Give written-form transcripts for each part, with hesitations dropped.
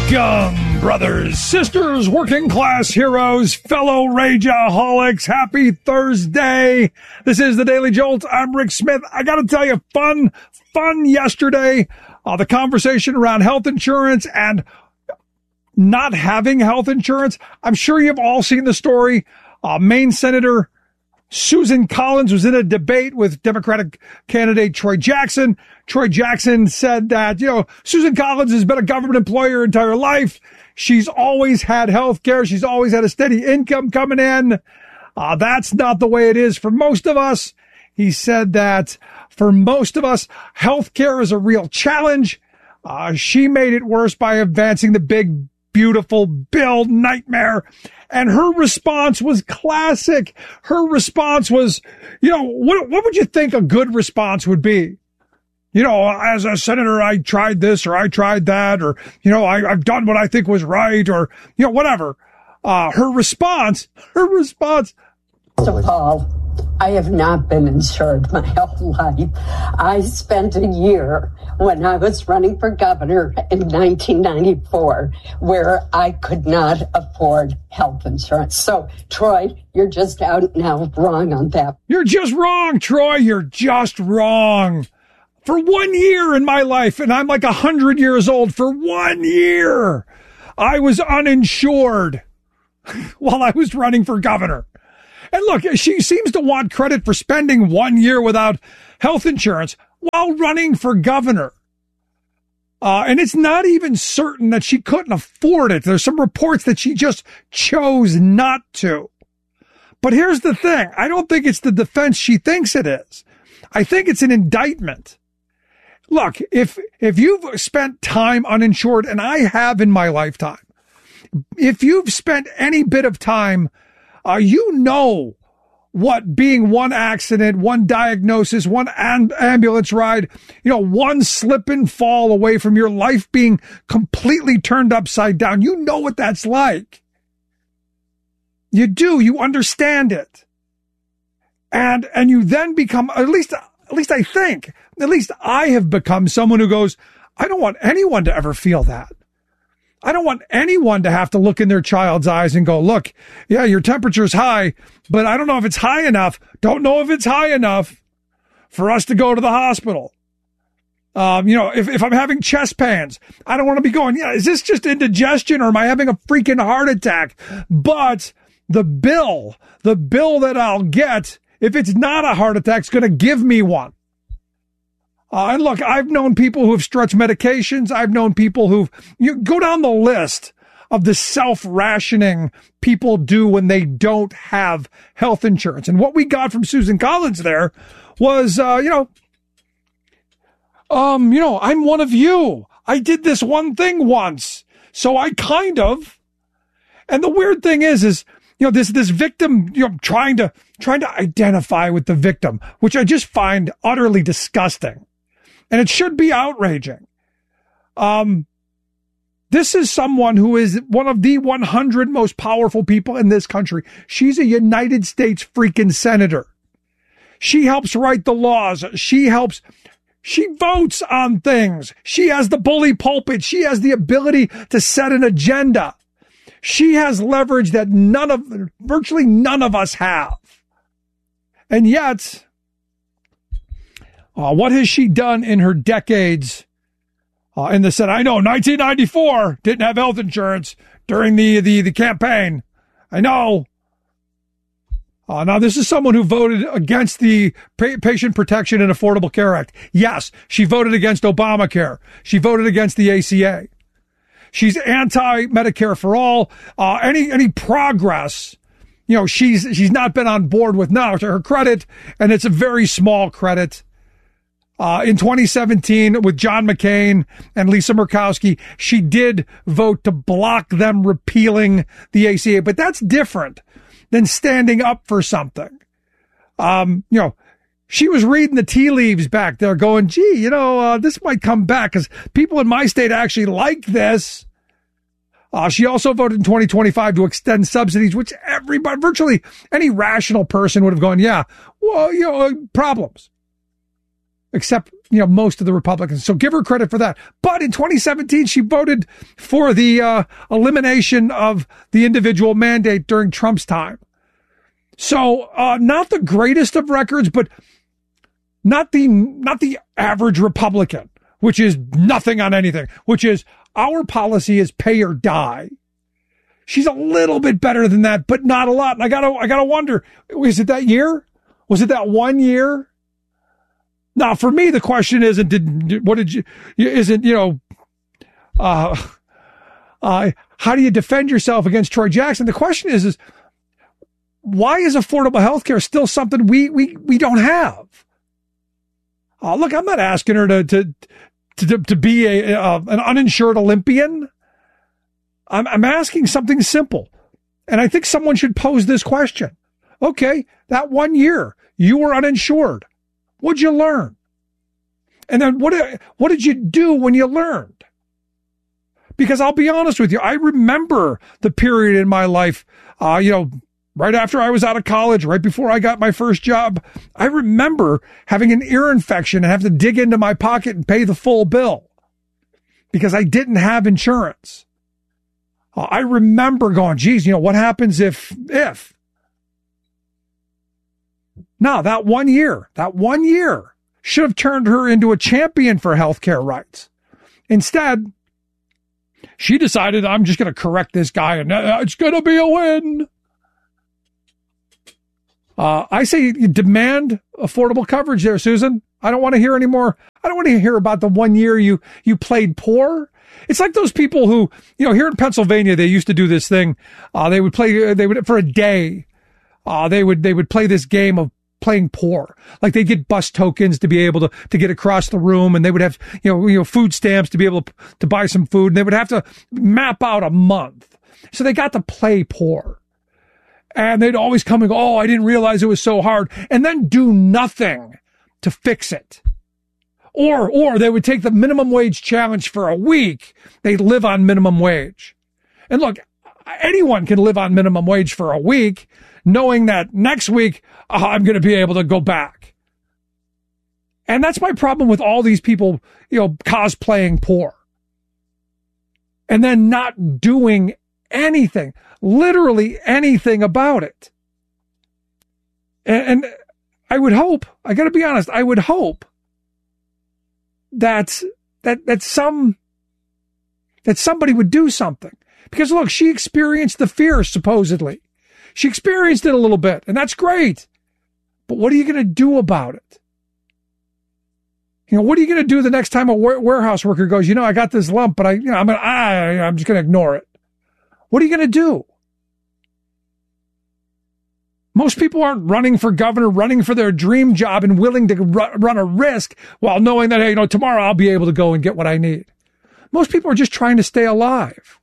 Welcome, brothers, sisters, working class heroes, fellow rageaholics. Happy Thursday. This is the Daily Jolt. I'm Rick Smith. I got to tell you, fun yesterday. The conversation around health insurance and not having health insurance. I'm sure you've all seen the story. Maine Senator Susan Collins was in a debate with Democratic candidate Troy Jackson. Troy Jackson said that, Susan Collins has been a government employee her entire life. She's always had health care. She's always had a steady income coming in. That's not the way it is for most of us. He said that for most of us, health care is a real challenge. She made it worse by advancing the big, beautiful bill nightmare. And her response was classic. Her response was, what would you think a good response would be? As a senator, I tried this or I tried that, or, I've done what I think was right, or, whatever. Her response. First of all, I have not been insured my whole life. I spent a year when I was running for governor in 1994 where I could not afford health insurance. So, Troy, you're just out and out wrong on that. You're just wrong, Troy. You're just wrong. For 1 year in my life, and I'm like 100 years old, for 1 year, I was uninsured while I was running for governor. And look, she seems to want credit for spending 1 year without health insurance while running for governor. And it's not even certain that she couldn't afford it. There's some reports that she just chose not to. But here's the thing. I don't think it's the defense she thinks it is. I think it's an indictment. Look, if you've spent time uninsured, and I have in my lifetime, if you've spent any bit of time, you know what being one accident, one diagnosis, one ambulance ride, one slip and fall away from your life being completely turned upside down. You know what that's like. You do. You understand it. And you then become, at least I have become someone who goes, I don't want anyone to ever feel that. I don't want anyone to have to look in their child's eyes and go, look, yeah, your temperature's high, but I don't know if it's high enough. Don't know if it's high enough for us to go to the hospital. If I'm having chest pains, I don't want to be going, is this just indigestion or am I having a freaking heart attack? But the bill that I'll get, if it's not a heart attack, it's going to give me one. And look, I've known people who have stretched medications. I've known people you go down the list of the self-rationing people do when they don't have health insurance. And what we got from Susan Collins there was, I'm one of you. I did this one thing once. So I kind of, and the weird thing is this victim, trying to identify with the victim, which I just find utterly disgusting. And it should be outraging. This is someone who is one of the 100 most powerful people in this country. She's a United States freaking senator. She helps write the laws. She votes on things. She has the bully pulpit. She has the ability to set an agenda. She has leverage that virtually none of us have. And yet, what has she done in her decades in the Senate? I know 1994 didn't have health insurance during the campaign. I know. Now, this is someone who voted against the Patient Protection and Affordable Care Act. Yes, she voted against Obamacare. She voted against the ACA. She's anti-Medicare for all. Any progress, she's not been on board with now, to her credit, and it's a very small credit. In 2017, with John McCain and Lisa Murkowski, she did vote to block them repealing the ACA, but that's different than standing up for something. She was reading the tea leaves back there going, gee, this might come back because people in my state actually like this. She also voted in 2025 to extend subsidies, which virtually any rational person would have gone, yeah, well, problems. Except most of the Republicans. So give her credit for that. But in 2017, she voted for the elimination of the individual mandate during Trump's time. So not the greatest of records, but not the average Republican, which is nothing on anything, which is our policy is pay or die. She's a little bit better than that, but not a lot. And I gotta wonder, is it that year? Was it that 1 year? Now, for me, the question isn't, how do you defend yourself against Troy Jackson? The question is why is affordable health care still something we don't have? Look, I'm not asking her to be an uninsured Olympian. I'm asking something simple. And I think someone should pose this question. Okay, that 1 year you were uninsured. What'd you learn? And then what did you do when you learned? Because I'll be honest with you, I remember the period in my life, right after I was out of college, right before I got my first job. I remember having an ear infection and having to dig into my pocket and pay the full bill because I didn't have insurance. I remember going, geez, what happens if? No, that 1 year should have turned her into a champion for healthcare rights. Instead, she decided, I'm just going to correct this guy and it's going to be a win. I say demand affordable coverage there, Susan. I don't want to hear anymore. I don't want to hear about the 1 year you played poor. It's like those people who, here in Pennsylvania, they used to do this thing. They would for a day. They would play this game of playing poor. Like they'd get bus tokens to be able to get across the room, and they would have, food stamps to be able to buy some food, and they would have to map out a month. So they got to play poor. And they'd always come and go, oh, I didn't realize it was so hard, and then do nothing to fix it. Or they would take the minimum wage challenge for a week. They'd live on minimum wage. And look, anyone can live on minimum wage for a week, knowing that next week I'm going to be able to go back. And that's my problem with all these people, cosplaying poor. And then not doing anything, literally anything about it. And I would hope, I got to be honest, I would hope that somebody would do something. Because look, she experienced the fear, supposedly. She experienced it a little bit, and that's great. But what are you going to do about it? What are you going to do the next time a warehouse worker goes, I got this lump, but I'm just going to ignore it. What are you going to do? Most people aren't running for governor, running for their dream job and willing to run a risk while knowing that, hey, tomorrow I'll be able to go and get what I need. Most people are just trying to stay alive.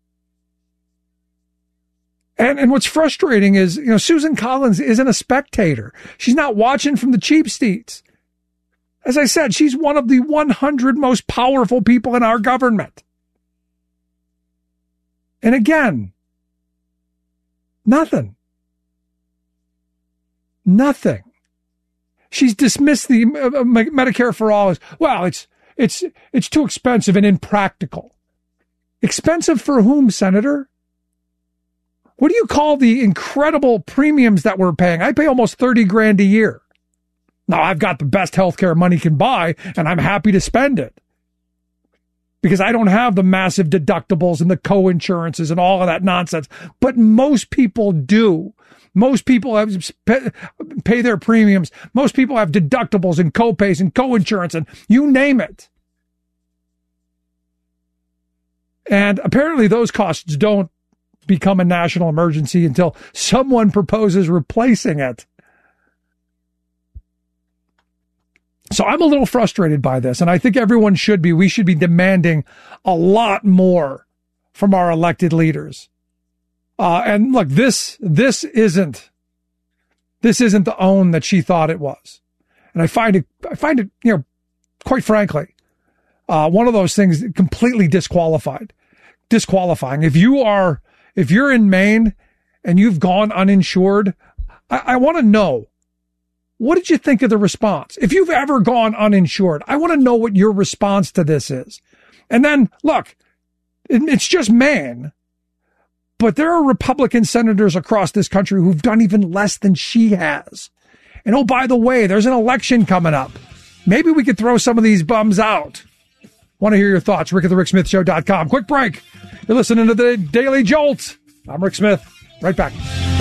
And what's frustrating is, Susan Collins isn't a spectator. She's not watching from the cheap seats. As I said, she's one of the 100 most powerful people in our government. And again, nothing. She's dismissed the Medicare for all as, well, it's too expensive and impractical. Expensive for whom, Senator? What do you call the incredible premiums that we're paying? I pay almost $30,000 a year. Now, I've got the best healthcare money can buy, and I'm happy to spend it. Because I don't have the massive deductibles and the co-insurances and all of that nonsense. But most people do. Most people pay their premiums. Most people have deductibles and co-pays and co-insurance and you name it. And apparently those costs don't become a national emergency until someone proposes replacing it. So I'm a little frustrated by this, and I think everyone should be. We should be demanding a lot more from our elected leaders. And look, this isn't the own that she thought it was. And I find it, quite frankly, one of those things completely disqualifying. If you're in Maine and you've gone uninsured, I want to know What did you think of the response? If you've ever gone uninsured, I want to know what your response to this is. And then, look, it's just Maine, but there are Republican senators across this country who've done even less than she has. And oh, by the way, there's an election coming up. Maybe we could throw some of these bums out. Want to hear your thoughts? Rick at the RickSmithShow.com. Quick break. You're listening to the Daily Jolt. I'm Rick Smith. Right back.